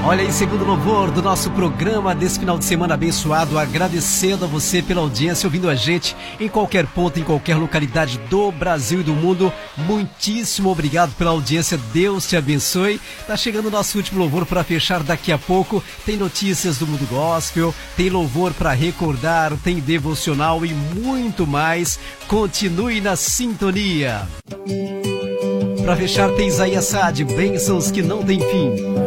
Olha aí, segundo louvor do nosso programa desse final de semana abençoado, agradecendo a você pela audiência, ouvindo a gente em qualquer ponto, em qualquer localidade do Brasil e do mundo. Muitíssimo obrigado pela audiência, Deus te abençoe. Tá chegando o nosso último louvor para fechar daqui a pouco. Tem notícias do mundo gospel, tem louvor para recordar, tem devocional e muito mais. Continue na sintonia. Para fechar, tem Isaías Sade, bênçãos que não tem fim.